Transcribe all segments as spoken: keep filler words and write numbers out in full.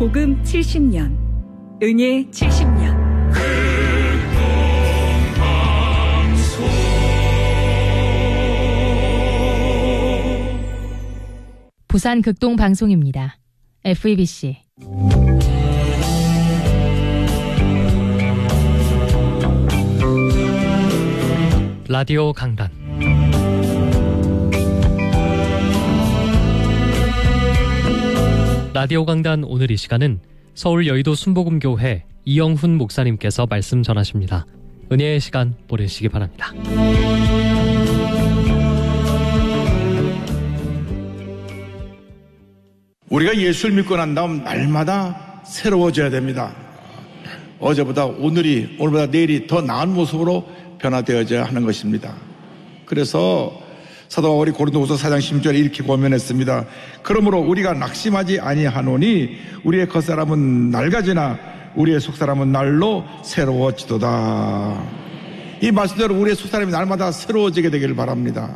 복음 칠십 년, 은혜 칠십 년. 부산 극동 방송입니다. 에프이비씨. 라디오 강단. 라디오 강단 오늘 이 시간은 서울 여의도 순복음교회 이영훈 목사님께서 말씀 전하십니다. 은혜의 시간 보내시기 바랍니다. 우리가 예수를 믿고 난 다음 날마다 새로워져야 됩니다. 어제보다 오늘이, 오늘보다 내일이 더 나은 모습으로 변화되어져야 하는 것입니다. 그래서 사도 바울이 고린도후서 사 장 십 절에 이렇게 고면했습니다. 그러므로 우리가 낙심하지 아니하노니 우리의 겉사람은 낡아지나 우리의 속사람은 날로 새로워지도다. 이 말씀대로 우리의 속사람이 날마다 새로워지게 되기를 바랍니다.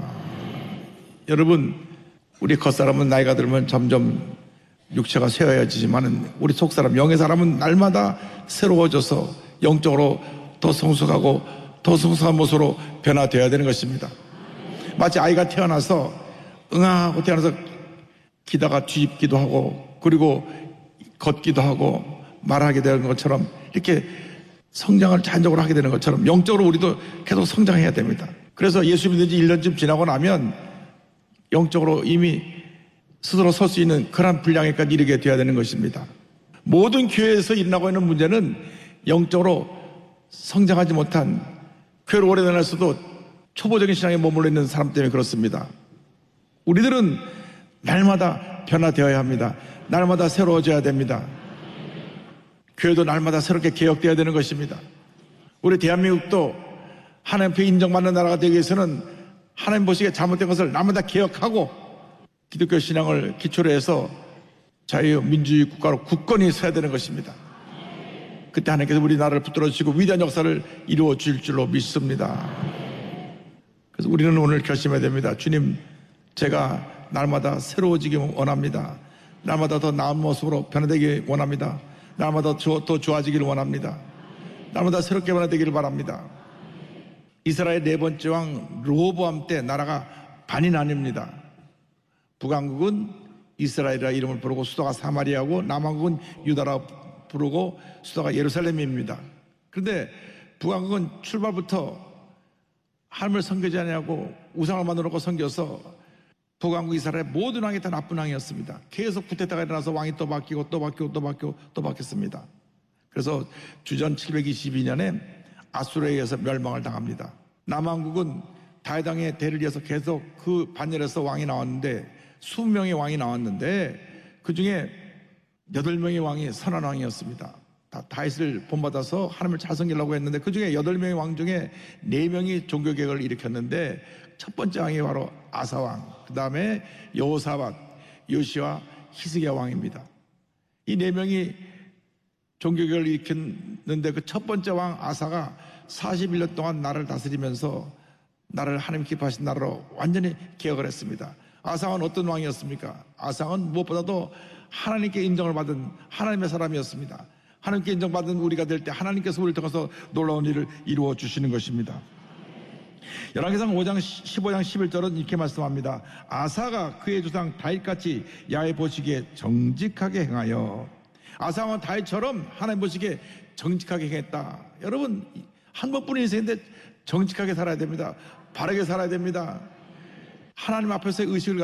여러분, 우리 겉사람은 나이가 들면 점점 육체가 쇠해지지만 우리 속사람, 영의 사람은 날마다 새로워져서 영적으로 더 성숙하고 더 성숙한 모습으로 변화되어야 되는 것입니다. 마치 아이가 태어나서 응아하고 태어나서 기다가 뒤집기도 하고 그리고 걷기도 하고 말하게 되는 것처럼 이렇게 성장을 자연적으로 하게 되는 것처럼 영적으로 우리도 계속 성장해야 됩니다. 그래서 예수 믿은 지 일 년쯤 지나고 나면 영적으로 이미 스스로 설 수 있는 그런 분량에까지 이르게 되어야 되는 것입니다. 모든 교회에서 일어나고 있는 문제는 영적으로 성장하지 못한, 교회를 오래 다녔어도 초보적인 신앙에 머물러 있는 사람 때문에 그렇습니다. 우리들은 날마다 변화되어야 합니다. 날마다 새로워져야 됩니다. 교회도 날마다 새롭게 개혁되어야 되는 것입니다. 우리 대한민국도 하나님 앞에 인정받는 나라가 되기 위해서는 하나님 보시기에 잘못된 것을 날마다 개혁하고 기독교 신앙을 기초로 해서 자유민주주의 국가로 굳건히 서야 되는 것입니다. 그때 하나님께서 우리나라를 붙들어 주시고 위대한 역사를 이루어 주실 줄로 믿습니다. 그래서 우리는 오늘 결심해야 됩니다. 주님, 제가 날마다 새로워지기 원합니다. 날마다 더 나은 모습으로 변화되기 원합니다. 날마다 더 좋아지기를 원합니다. 날마다 새롭게 변화되기를 바랍니다. 이스라엘 네 번째 왕 르호보암 때 나라가 반이 나뉩니다. 북왕국은 이스라엘이라 이름을 부르고 수도가 사마리아고 남왕국은 유다라 부르고 수도가 예루살렘입니다. 그런데 북왕국은 출발부터 하나님을 섬기지 아니하고 우상을 만들어 놓고 섬겨서 북왕국 이스라엘 모든 왕이 다 나쁜 왕이었습니다. 계속 쿠데타가 일어나서 왕이 또 바뀌고 또 바뀌고 또 바뀌고 또 바뀌었습니다. 그래서 주전 칠백이십이 년에 아수르에 의해서 멸망을 당합니다. 남왕국은 다윗왕의 대를 이어서 계속 그 반열에서 왕이 나왔는데 이십 명의 왕이 나왔는데 그 중에 여덟 명의 왕이 선한 왕이었습니다. 다 다윗을 본받아서 하나님을 잘 섬기려고 했는데 그 중에 여덟 명의 왕 중에 네 명이 종교개혁을 일으켰는데 첫 번째 왕이 바로 아사왕, 그 다음에 여호사밧, 요시와 히스기야 왕입니다. 이 네 명이 종교개혁을 일으켰는데 그 첫 번째 왕 아사가 사십일 년 동안 나라를 다스리면서 나라를 하나님 기뻐하신 나라로 완전히 개혁을 했습니다. 아사왕은 어떤 왕이었습니까? 아사왕은 무엇보다도 하나님께 인정을 받은 하나님의 사람이었습니다. 하나님께 인정받은 우리가 될 때 하나님께서 우리를 통해서 놀라운 일을 이루어 주시는 것입니다. 열왕기상 오 장 십오 장 십일 절은 이렇게 말씀합니다. 아사가 그의 조상 다윗같이 야훼 보시기에 정직하게 행하여. 아사왕은 다윗처럼 하나님 보시기에 정직하게 행했다. 여러분, 한 번뿐인 인생인데 정직하게 살아야 됩니다. 바르게 살아야 됩니다. 하나님 앞에서의 의식을